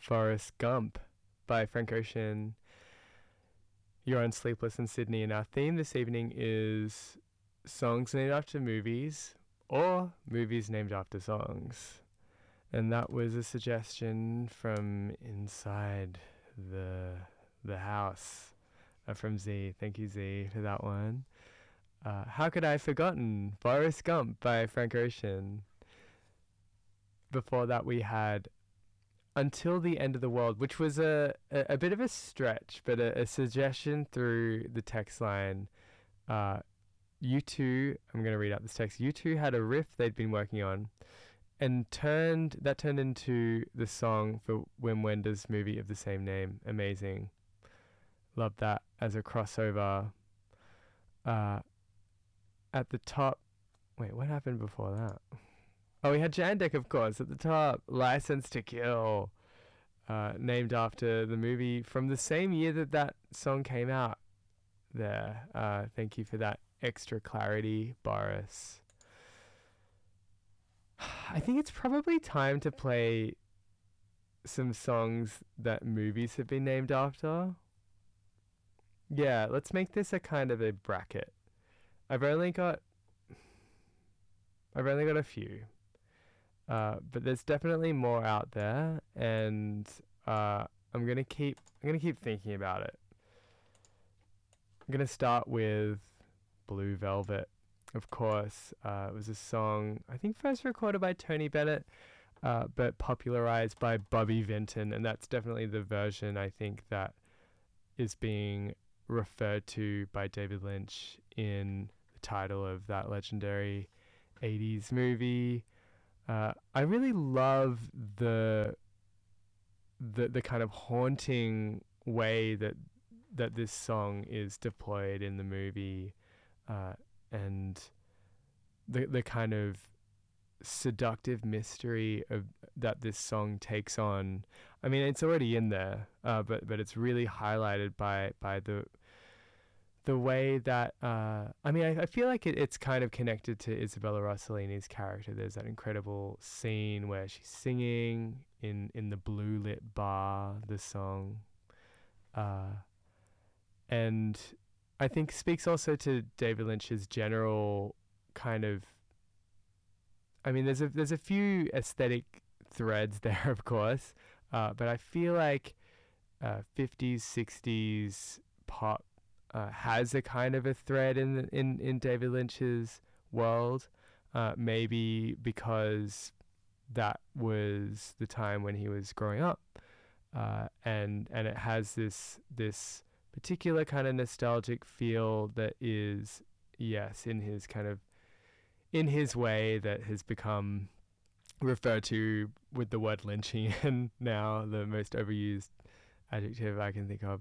Forrest Gump by Frank Ocean. You're on Sleepless in Sydney, and our theme this evening is songs named after movies or movies named after songs. And that was a suggestion from inside the house from Z. Thank you, Z, for that one. How Could I Have Forgotten? Forrest Gump by Frank Ocean. Before that, we had Until the End of the World, which was a bit of a stretch, but a suggestion through the text line. U2, I'm going to read out this text. U2 had a riff they'd been working on and turned into the song for Wim Wenders' movie of the same name. Amazing. Love that as a crossover. At the top, wait, what happened before that? Oh, we had Jandek, of course, at the top. License to Kill, named after the movie from the same year that song came out. There. Thank you for that extra clarity, Boris. I think it's probably time to play some songs that movies have been named after. Yeah, let's make this a kind of a bracket. I've only got a few. But there's definitely more out there, and I'm gonna keep thinking about it. I'm gonna start with Blue Velvet. Of course, it was a song I think first recorded by Tony Bennett, but popularized by Bobby Vinton, and that's definitely the version I think that is being referred to by David Lynch in the title of that legendary 80s movie. I really love the kind of haunting way that this song is deployed in the movie, and the kind of seductive mystery that this song takes on. I mean, it's already in there, but it's really highlighted by the way that I feel like it's kind of connected to Isabella Rossellini's character. There's that incredible scene where she's singing in the blue lit bar, the song, and I think speaks also to David Lynch's general kind of, I mean, there's a few aesthetic threads there, of course, but I feel like 50s 60s pop has a kind of a thread in David Lynch's world, maybe because that was the time when he was growing up, and it has this particular kind of nostalgic feel that is, yes, in his way, that has become referred to with the word Lynchian now, the most overused adjective I can think of.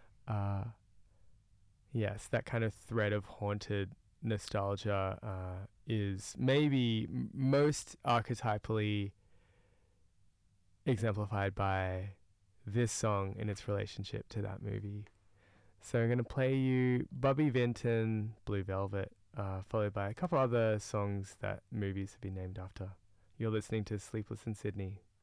Yes, that kind of thread of haunted nostalgia is maybe most archetypally exemplified by this song in its relationship to that movie. So I'm going to play you Bobby Vinton, Blue Velvet, followed by a couple other songs that movies have been named after. You're listening to Sleepless in Sydney.